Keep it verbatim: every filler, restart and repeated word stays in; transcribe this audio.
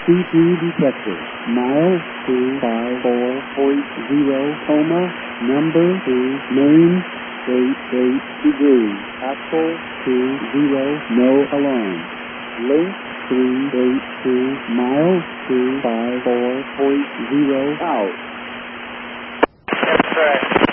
C three detected. Miles two five four point zero, coma, number two, name, eight eight degrees, actual two zero, no alarm. Link three eight two, miles two five four point zero, out. That's correct.